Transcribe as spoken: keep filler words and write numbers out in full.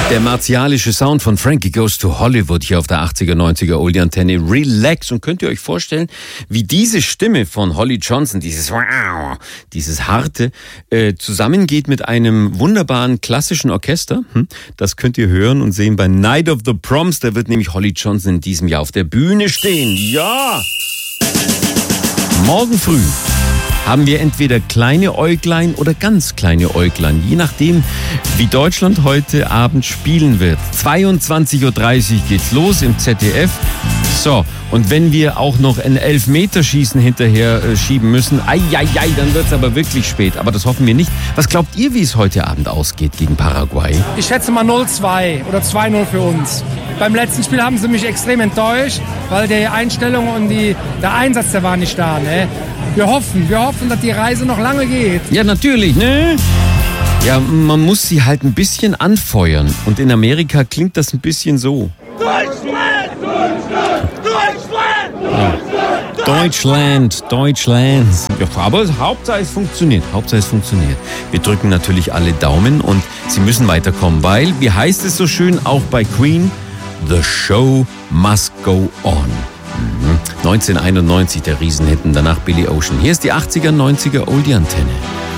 Der martialische Sound von Frankie Goes to Hollywood hier auf der achtziger, neunziger Oldie Antenne. Relax. Und könnt ihr euch vorstellen, wie diese Stimme von Holly Johnson, dieses Wow, dieses harte, äh, zusammengeht mit einem wunderbaren klassischen Orchester. Hm? Das könnt ihr hören und sehen bei Night of the Proms. Da wird nämlich Holly Johnson in diesem Jahr auf der Bühne stehen. Ja! Morgen früh haben wir entweder kleine Äuglein oder ganz kleine Äuglein, je nachdem, wie Deutschland heute Abend spielen wird. zweiundzwanzig Uhr dreißig geht's los im Z D F. So, und wenn wir auch noch ein Elfmeterschießen hinterher äh, schieben müssen, ai, ai, ai, dann wird's aber wirklich spät. Aber das hoffen wir nicht. Was glaubt ihr, wie es heute Abend ausgeht gegen Paraguay? Ich schätze mal null zwei oder zwei null für uns. Beim letzten Spiel haben sie mich extrem enttäuscht, weil die Einstellung und die, der Einsatz, der war nicht da, ne? Wir hoffen, wir hoffen, dass die Reise noch lange geht. Ja, natürlich, ne? Ja, man muss sie halt ein bisschen anfeuern. Und in Amerika klingt das ein bisschen so. Deutschland! Deutschland! Deutschland! Ja. Deutschland, Deutschland. Ja, aber Hauptsache es funktioniert. Hauptsache es funktioniert. Wir drücken natürlich alle Daumen und sie müssen weiterkommen, weil, wie heißt es so schön, auch bei Queen, the show must go on. neunzehnhunderteinundneunzig der Riesenhit, danach Billy Ocean. Hier ist die achtziger, neunziger Oldie Antenne.